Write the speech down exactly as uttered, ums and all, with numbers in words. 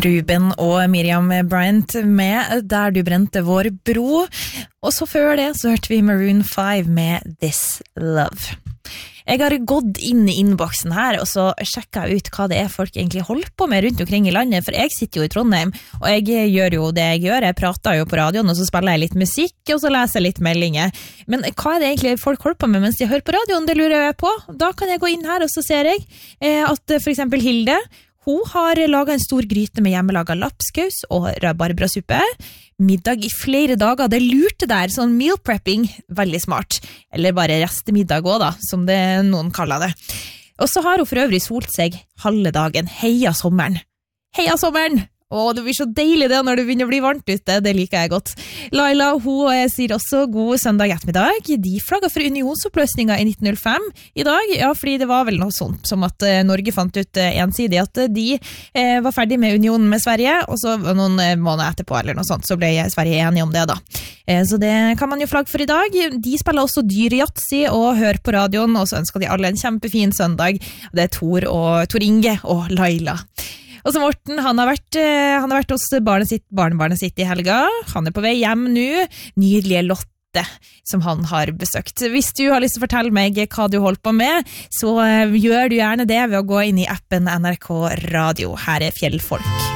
Ruben og Miriam Bryant med Der du brente vår bro. Og så før det så hørte vi Maroon five med This Love. Jeg har gått inn i innboksen her, og så sjekket jeg ut hva det er folk egentlig holder på med rundt omkring i landet, for jeg sitter jo i Trondheim, og jeg gjør jo det jeg gjør, jeg prater jo på radioen, og så spiller jeg litt musikk, og så leser jeg litt meldinger. Men hva er det egentlig folk holder på med mens de hører på radioen? Det lurer jeg på. Da kan jeg gå inn her, og så ser jeg at for eksempel Hilde, hun har laget en stor gryte med hjemmelaget lapskaus og rabarbrasuppe. Middag i flere dager, det lurte der, sånn meal prepping, veldig smart. Eller bare restemiddag også da, som det noen kaller det. Og så har hun for øvrig solt seg halve dagen. Heia sommeren! Heia sommeren! Åh, det blir så deilig det når det begynner å bli varmt ute, det liker jeg godt. Laila, hun sier også god søndag ettermiddag. De flagget for unionsoppløsningen i nitten null fem i dag, ja, fordi det var vel noe sånt som at Norge fant ut ensidig at de eh, var ferdig med unionen med Sverige, og så noen måneder etterpå eller noe sånt, så ble Sverige enige om det da. Eh, så det kan man jo flagge for i dag. De spiller også dyrejatsi og hører på radioen, og så ønsker de alle en kjempefin søndag. Det er Tor og Tor Inge og Laila. Og så Morten, han har vært, han har vært hos barnet sitt, barnebarnet sitt i helga. Han er på vei hjem nå. Nydelige Lotte, som han har besøkt. Hvis du har lyst til å fortelle meg hva du holder på med, så gjør du gjerne det ved å gå inn i appen N R K Radio. Her er Fjellfolk.